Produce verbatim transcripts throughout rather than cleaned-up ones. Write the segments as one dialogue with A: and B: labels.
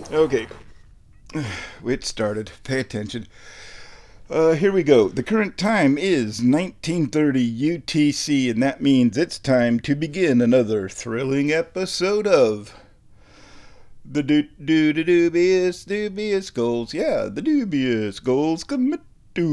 A: Okay, it started. Pay attention. Uh, here we go. The current time is nineteen thirty U T C, and that means it's time to begin another thrilling episode of the do do do dubious dubious goals. Yeah, the dubious goals committee.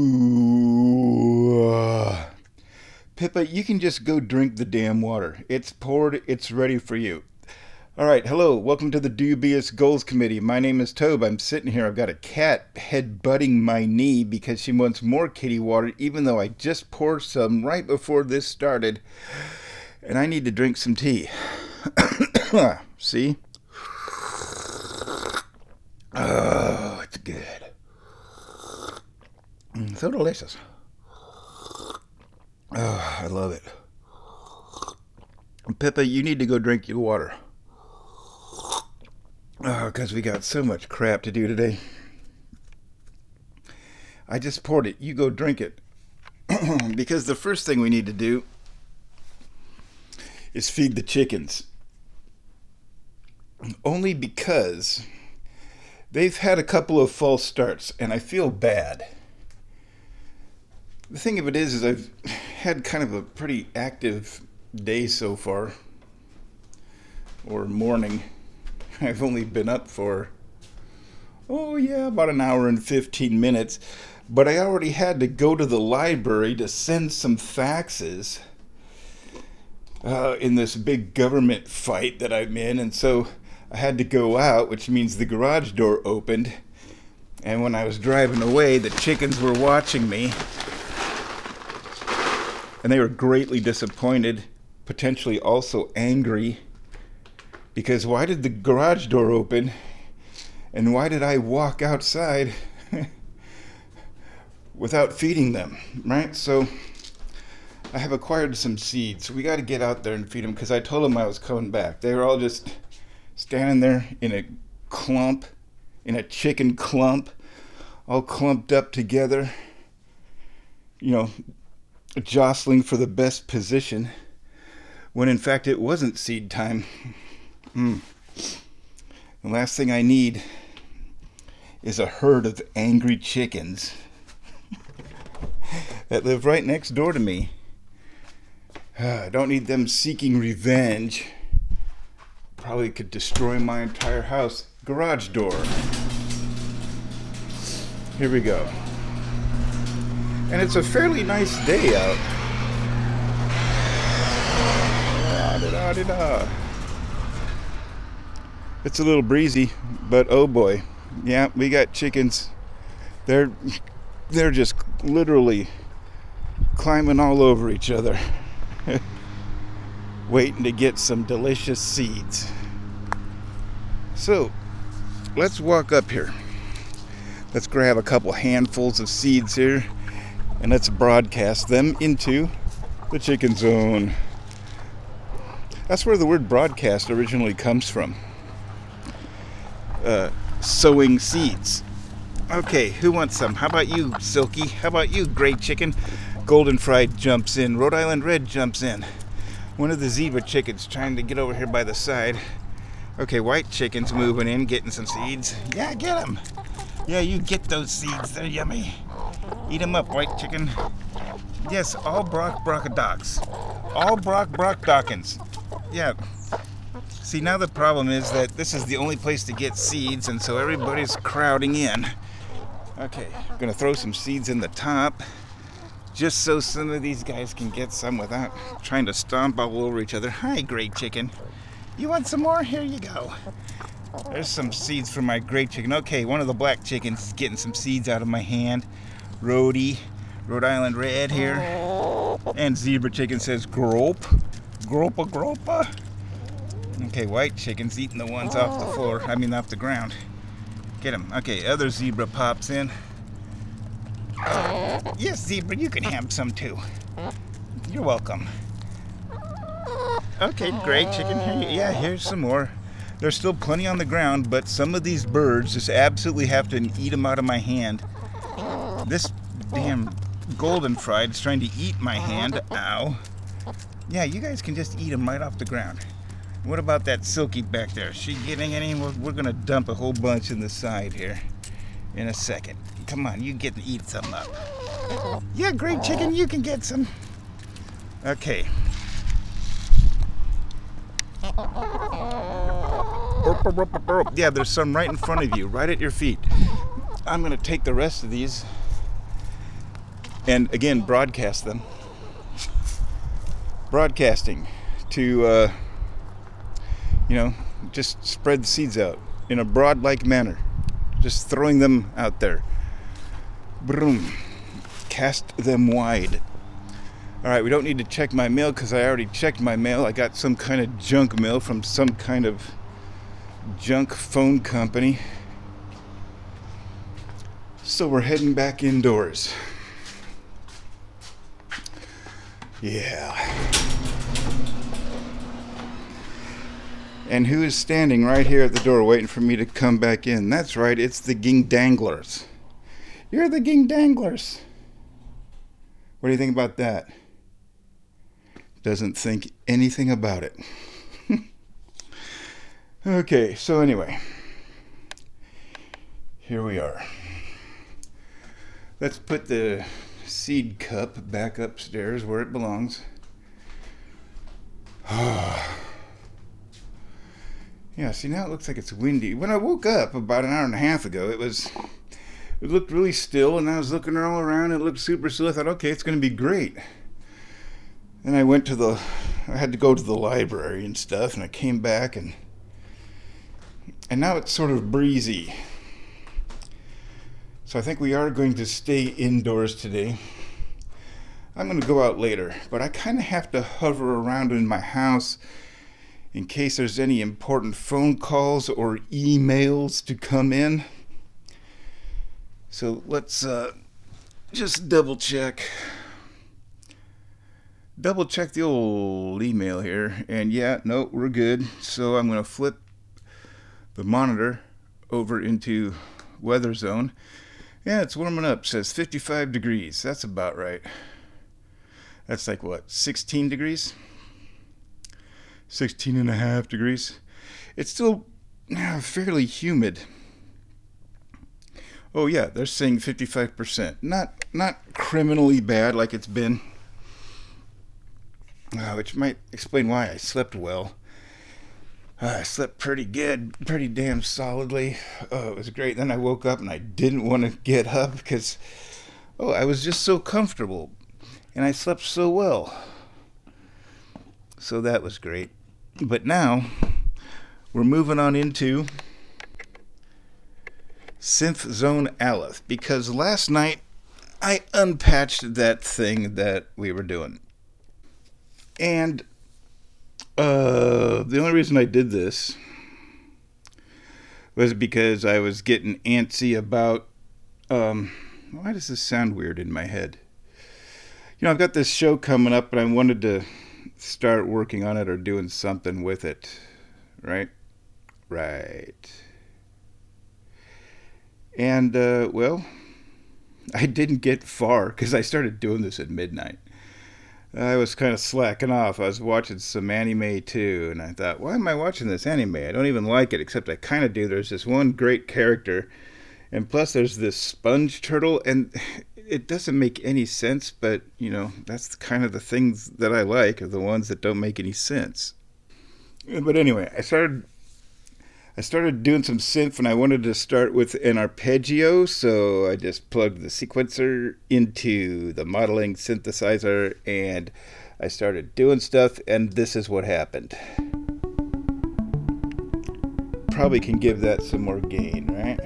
A: Uh, Pippa, you can just go drink the damn water. It's poured. It's ready for you. All right, hello. Welcome to the Dubious Goals Committee. My name is Tobe. I'm sitting here. I've got a cat head-butting my knee because she wants more kitty water, even though I just poured some right before this started. And I need to drink some tea. See? Oh, it's good. Mm, so delicious. Oh, I love it. Pippa, you need to go drink your water. Oh, because we got so much crap to do today. I just poured it. You go drink it. Because the first thing we need to do is feed the chickens. Only because they've had a couple of false starts, and I feel bad. The thing of it is, is I've had kind of a pretty active day so far, or morning. I've only been up for, oh yeah, about an hour and fifteen minutes, but I already had to go to the library to send some faxes uh, in this big government fight that I'm in, and so I had to go out, which means the garage door opened, and when I was driving away, the chickens were watching me, and they were greatly disappointed, potentially also angry. Because why did the garage door open? And why did I walk outside without feeding them? Right? So I have acquired some seeds. We got to get out there and feed them because I told them I was coming back. They were all just standing there in a clump, in a chicken clump, all clumped up together, you know, jostling for the best position, when in fact it wasn't seed time. Mm. The last thing I need is a herd of angry chickens that live right next door to me. Uh, I don't need them seeking revenge. Probably could destroy my entire house. Garage door. Here we go. And it's a fairly nice day out. Da-da-da-da-da. It's a little breezy, but oh boy. Yeah, we got chickens. They're they're just literally climbing all over each other. Waiting to get some delicious seeds. So, let's walk up here. Let's grab a couple handfuls of seeds here and let's broadcast them into the chicken zone. That's where the word broadcast originally comes from. Uh, sowing seeds. Okay, who wants some? How about you, Silky? How about you, Gray Chicken? Golden Fried jumps in. Rhode Island Red jumps in. One of the zebra chickens trying to get over here by the side. Okay, White Chicken's moving in, getting some seeds. Yeah, get them. Yeah, you get those seeds. They're yummy. Eat them up, White Chicken. Yes, all Brock Brockadocs. All Brock Brock Dawkins. Yeah. See, now the problem is that this is the only place to get seeds, and so everybody's crowding in. Okay, I'm gonna throw some seeds in the top, just so some of these guys can get some without trying to stomp all over each other. Hi, Gray Chicken. You want some more? Here you go. There's some seeds for my Gray Chicken. Okay, one of the black chickens is getting some seeds out of my hand. Rhodey, Rhode Island Red here. And Zebra Chicken says, grope. Gropa, gropa. Okay, White Chicken's eating the ones off the floor. I mean, off the ground. Get him. Okay, other zebra pops in. Oh, yes, Zebra, you can have some too. You're welcome. Okay, Gray Chicken. Here, yeah, here's some more. There's still plenty on the ground, but some of these birds just absolutely have to eat them out of my hand. This damn Golden Fried is trying to eat my hand. Ow. Yeah, you guys can just eat them right off the ground. What about that Silky back there? Is she getting any? We're, we're gonna dump a whole bunch in the side here in a second. Come on, you get to eat some up. Yeah, great chicken, you can get some. Okay. Yeah, there's some right in front of you, right at your feet. I'm gonna take the rest of these and again broadcast them. Broadcasting to, uh, you know, just spread the seeds out in a broad-like manner. Just throwing them out there. Boom. Cast them wide. All right, we don't need to check my mail because I already checked my mail. I got some kind of junk mail from some kind of junk phone company. So we're heading back indoors. Yeah. And who is standing right here at the door waiting for me to come back in? That's right, it's the Ging Danglers. You're the Ging Danglers. What do you think about that? Doesn't think anything about it. Okay, so anyway. Here we are. Let's put the seed cup back upstairs where it belongs. Yeah, see, now it looks like it's windy. When I woke up about an hour and a half ago, it was, it looked really still, and I was looking all around, and it looked super still. I thought, okay, it's going to be great. Then I went to the, I had to go to the library and stuff, and I came back, and, and now it's sort of breezy. So I think we are going to stay indoors today. I'm going to go out later, but I kind of have to hover around in my house in case there's any important phone calls or emails to come in. So let's uh, just double check. Double check the old email here. And yeah, no, we're good. So I'm going to flip the monitor over into weather zone. Yeah, it's warming up. It says fifty-five degrees. That's about right. That's like what, sixteen degrees? sixteen and a half degrees. It's still uh, fairly humid. Oh yeah, they're saying fifty-five percent. Not not criminally bad like it's been. Uh, which might explain why I slept well. Uh, I slept pretty good, pretty damn solidly. Oh, it was great. Then I woke up and I didn't want to get up because, oh, I was just so comfortable. And I slept so well. So that was great. But now, we're moving on into Synth Zone Aleph. Because last night, I unpatched that thing that we were doing. And uh, the only reason I did this was because I was getting antsy about... Um, why does this sound weird in my head? You know, I've got this show coming up, and I wanted to start working on it or doing something with it. Right? Right. And, uh, well, I didn't get far because I started doing this at midnight. I was kind of slacking off. I was watching some anime too, and I thought, why am I watching this anime? I don't even like it, except I kind of do. There's this one great character, and plus there's this sponge turtle, and it doesn't make any sense, but, you know, that's kind of the things that I like, are the ones that don't make any sense. But anyway, I started... I started doing some synth, and I wanted to start with an arpeggio, so I just plugged the sequencer into the modeling synthesizer, and I started doing stuff, and this is what happened. Probably can give that some more gain, right?